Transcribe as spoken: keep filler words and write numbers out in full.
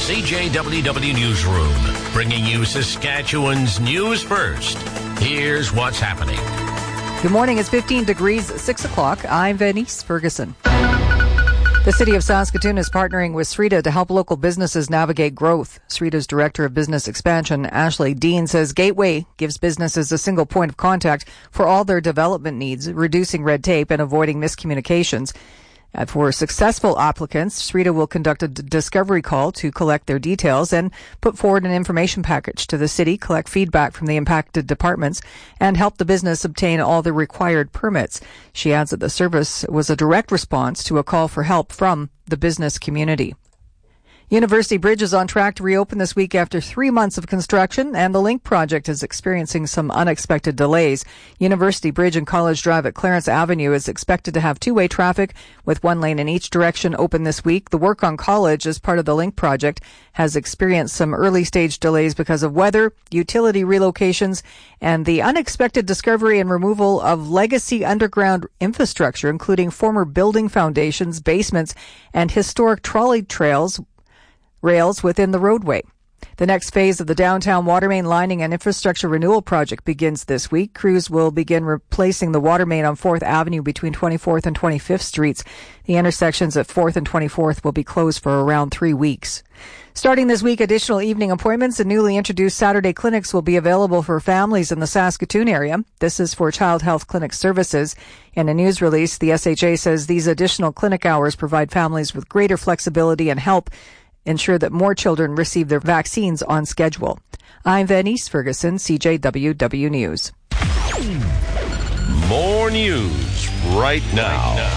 C J W W Newsroom, bringing you Saskatchewan's news first. Here's what's happening. Good morning. It's fifteen degrees at six o'clock. I'm Venice Ferguson. The City of Saskatoon is partnering with SREDA to help local businesses navigate growth. SREDA's Director of Business Expansion, Ashley Dean, says Gateway gives businesses a single point of contact for all their development needs, reducing red tape and avoiding miscommunications. Uh, for successful applicants, SREDA will conduct a d- discovery call to collect their details and put forward an information package to the city, collect feedback from the impacted departments, and help the business obtain all the required permits. She adds that the service was a direct response to a call for help from the business community. University Bridge is on track to reopen this week after three months of construction, and the Link project is experiencing some unexpected delays. University Bridge and College Drive at Clarence Avenue is expected to have two-way traffic with one lane in each direction open this week. The work on College as part of the Link project has experienced some early-stage delays because of weather, utility relocations, and the unexpected discovery and removal of legacy underground infrastructure, including former building foundations, basements, and historic trolley trails rails within the roadway. The next phase of the downtown water main lining and infrastructure renewal project begins this week. Crews will begin replacing the water main on fourth Avenue between twenty-fourth and twenty-fifth Streets. The intersections at fourth and twenty-fourth will be closed for around three weeks. Starting this week, additional evening appointments and newly introduced Saturday clinics will be available for families in the Saskatoon area. This is for Child Health Clinic Services. In a news release, the S H A says these additional clinic hours provide families with greater flexibility and help ensure that more children receive their vaccines on schedule. I'm Venice Ferguson, C J W W News. More news right now.